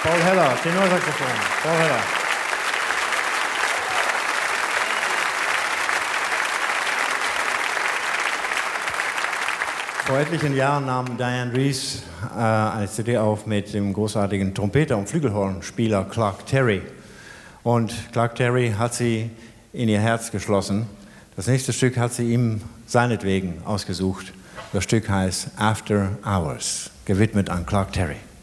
Paul Heller, Tenorsaxophon. Paul Heller. Vor etlichen Jahren nahm Diane Reese eine CD auf mit dem großartigen Trompeter und Flügelhornspieler Clark Terry. Und Clark Terry hat sie in ihr Herz geschlossen. Das nächste Stück hat sie ihm seinetwegen ausgesucht. Das Stück heißt After Hours, gewidmet an Clark Terry.